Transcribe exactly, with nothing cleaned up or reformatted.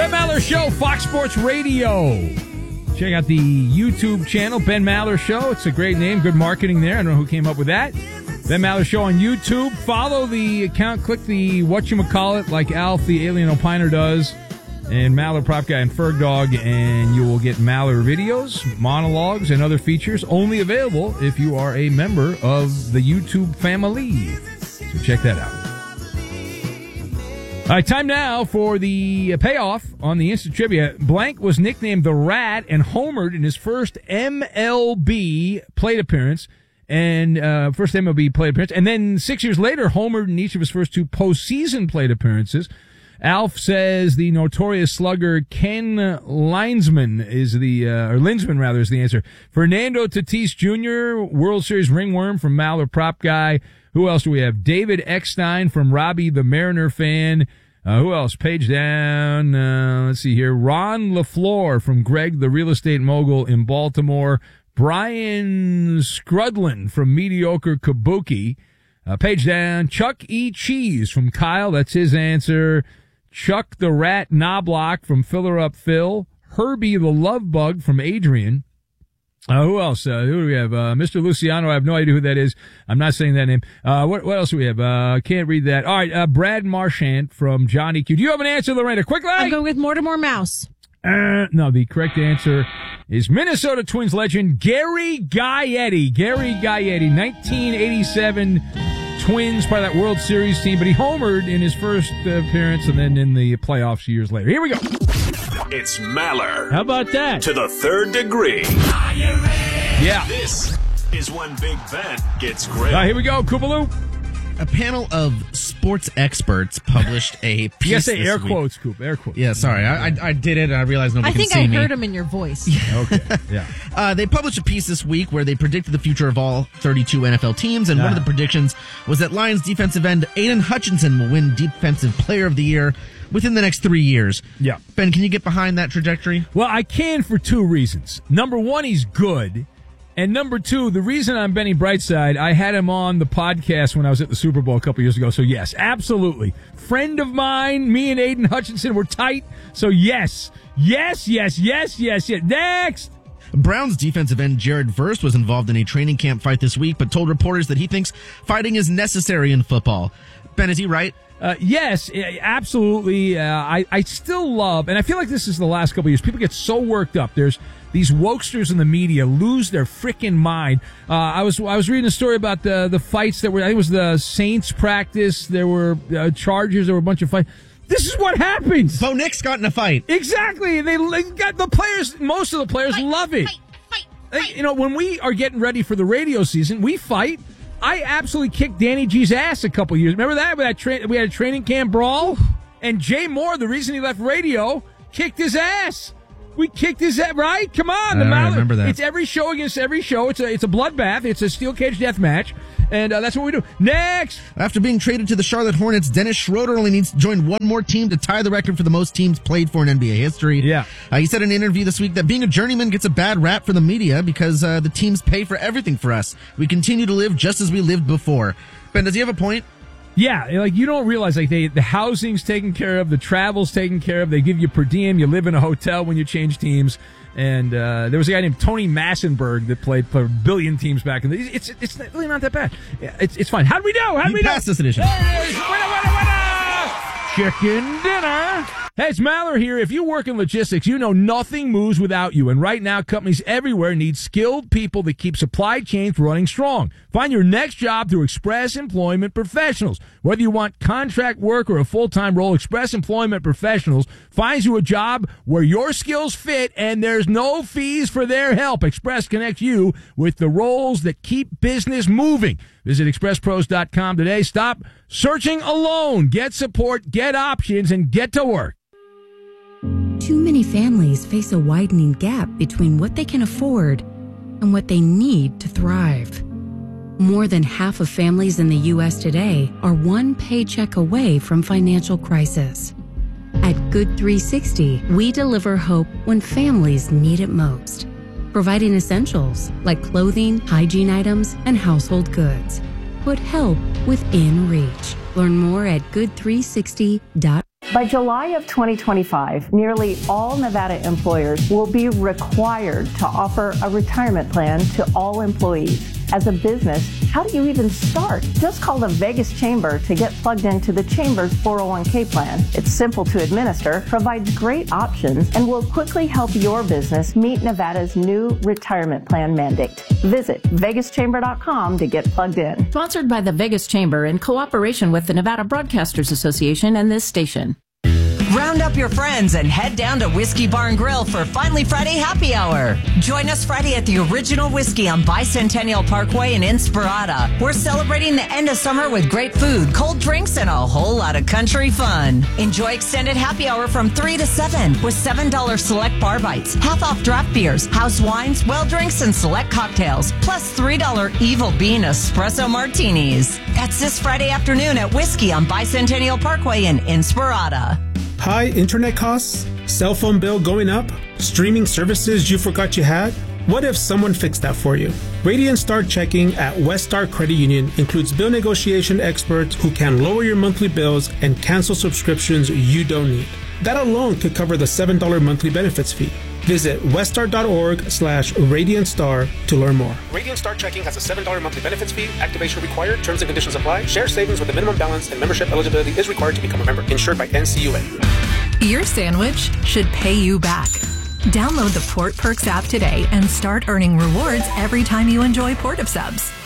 Ben Maller Show, Fox Sports Radio. Check out the YouTube channel, Ben Maller Show. It's a great name, good marketing there. I don't know who came up with that. Ben Maller Show on YouTube. Follow the account, click the whatchamacallit like Alf, the alien opiner, does, and Maller Prop Guy and Ferg Dog, and you will get Maller videos, monologues, and other features only available if you are a member of the YouTube family. So check that out. All right, time now for the payoff on the Instant Trivia. Blank was nicknamed the Rat and homered in his first M L B plate appearance, and uh, first M L B plate appearance, and then six years later, homered in each of his first two postseason plate appearances. Alf says the notorious slugger Ken Linesman is the, uh, or Linsman rather, is the answer. Fernando Tatis Junior, World Series ringworm from Maller Prop Guy. Who else do we have? David Eckstein from Robbie the Mariner fan. Uh, who else? Page down. Uh, let's see here. Ron LaFleur from Greg the Real Estate Mogul in Baltimore. Brian Scrudlin from Mediocre Kabuki. Uh, page down. Chuck E. Cheese from Kyle. That's his answer. Chuck the Rat Knobloch from Filler Up Phil. Herbie the Love Bug from Adrian. Uh, who else? Uh, who do we have? Uh, Mister Luciano. I have no idea who that is. I'm not saying that name. Uh, what, what else do we have? Uh, can't read that. All right. Uh, Brad Marchant from Johnny Q. Do you have an answer, Lorena? Quickly. I'm going with Mortimer Mouse. Uh, no, the correct answer is Minnesota Twins legend Gary Gaetti. Gary Gaetti, nineteen eighty-seven Twins, part of that World Series team, but he homered in his first uh, appearance and then in the playoffs years later. Here we go. It's Maller. How about that? To the third degree. Are you ready? Yeah. This is when Big Ben gets grilled. Uh, here we go, Koopaloo. A panel of sports experts published a piece. You gotta say this air week. quotes, Coop. Air quotes. Yeah, sorry. I, I, I did it, and I realized nobody I think can see I me. heard him in your voice. Okay. Yeah. Uh, they published a piece this week where they predicted the future of all thirty-two N F L teams, and Ah. one of the predictions was that Lions defensive end Aiden Hutchinson will win Defensive Player of the Year within the next three years. Yeah. Ben, can you get behind that trajectory? Well, I can for two reasons. Number one, he's good. And number two, the reason I'm Benny Brightside, I had him on the podcast when I was at the Super Bowl a couple years ago. So, yes, absolutely. Friend of mine, me and Aiden Hutchinson were tight. So, yes, yes, yes, yes, yes, yes. Next! Browns defensive end Jared Verse was involved in a training camp fight this week, but told reporters that he thinks fighting is necessary in football. Ben, is he right? Uh, yes, absolutely. Uh, I, I still love, and I feel like this is the last couple of years, people get so worked up. There's these wokesters in the media lose their freaking mind. Uh, I was I was reading a story about the the fights that were, I think it was the Saints practice. There were uh, charges. There were a bunch of fights. This is what happens. Bo Nix got in a fight. Exactly. They, they got the players. Most of the players Fight, love it. fight, fight, They- fight. You know, when we are getting ready for the radio season, we fight. I absolutely kicked Danny G's ass a couple years. Remember that? We had, tra- we had a training camp brawl, and Jay Moore, the reason he left radio, kicked his ass. We kicked his ass, right? Come on, the I Mallard. remember that. It's every show against every show. It's a it's a bloodbath. It's a steel cage death match, and uh, that's what we do. Next. After being traded to the Charlotte Hornets, Dennis Schroeder only needs to join one more team to tie the record for the most teams played for in N B A history. Yeah. Uh, he said in an interview this week that being a journeyman gets a bad rap for the media because uh, the teams pay for everything for us. We continue to live just as we lived before. Ben, does he have a point? Yeah, like you don't realize like they the housing's taken care of, the travel's taken care of. They give you per diem. You live in a hotel when you change teams. And uh, there was a guy named Tony Massenberg that played for a billion teams back in the. It's it's really not that bad. It's it's fine. How do we know? How do You we know? passed this edition. Hey, winner, winner, winner! Chicken dinner. Hey, it's Maller here. If you work in logistics, you know nothing moves without you. And right now, companies everywhere need skilled people that keep supply chains running strong. Find your next job through Express Employment Professionals. Whether you want contract work or a full-time role, Express Employment Professionals finds you a job where your skills fit and there's no fees for their help. Express connects you with the roles that keep business moving. Visit express pros dot com today. Stop searching alone. Get support, get options, and get to work. Too many families face a widening gap between what they can afford and what they need to thrive. More than half of families in the U S today are one paycheck away from financial crisis. At Good three sixty, we deliver hope when families need it most, providing essentials like clothing, hygiene items, and household goods. Put help within reach. Learn more at good three sixty dot com. By July of twenty twenty-five, nearly all Nevada employers will be required to offer a retirement plan to all employees. As a business, how do you even start? Just call the Vegas Chamber to get plugged into the Chamber's four oh one k plan. It's simple to administer, provides great options, and will quickly help your business meet Nevada's new retirement plan mandate. Visit vegas chamber dot com to get plugged in. Sponsored by the Vegas Chamber in cooperation with the Nevada Broadcasters Association and this station. Round up your friends and head down to Whiskey Bar and Grill for Finally Friday Happy Hour. Join us Friday at the Original Whiskey on Bicentennial Parkway in Inspirada. We're celebrating the end of summer with great food, cold drinks, and a whole lot of country fun. Enjoy extended happy hour from three to seven with seven dollars select bar bites, half off draft beers, house wines, well drinks, and select cocktails, plus three dollars Evil Bean espresso martinis. That's this Friday afternoon at Whiskey on Bicentennial Parkway in Inspirada. High internet costs? Cell phone bill going up? Streaming services you forgot you had? What if someone fixed that for you? Radiant Star Checking at West Star Credit Union includes bill negotiation experts who can lower your monthly bills and cancel subscriptions you don't need. That alone could cover the seven dollars monthly benefits fee. Visit weststar.org slash Radiant Star to learn more. Radiant Star Checking has a seven dollars monthly benefits fee. Activation required. Terms and conditions apply. Share savings with a minimum balance and membership eligibility is required to become a member. Insured by N C U A. Your sandwich should pay you back. Download the Port Perks app today and start earning rewards every time you enjoy Port of Subs.